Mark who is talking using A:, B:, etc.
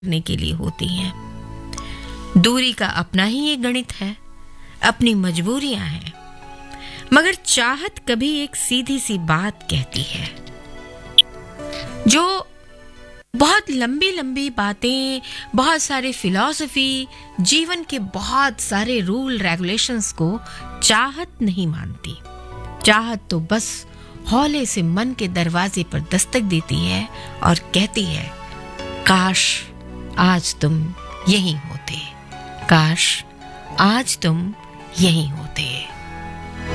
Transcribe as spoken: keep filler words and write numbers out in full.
A: करने के लिए होती हैं। दूरी का अपना ही एक गणित है, अपनी मजबूरियां हैं, मगर चाहत कभी एक सीधी सी बात कहती है जो बहुत लंबी लंबी बातें, बहुत सारे फिलॉसफी, जीवन के बहुत सारे रूल रेगुलेशंस को चाहत नहीं मानती। चाहत तो बस हौले से मन के दरवाजे पर दस्तक देती है और कहती है, काश आज तुम यहीं होते, काश आज तुम यहीं होते।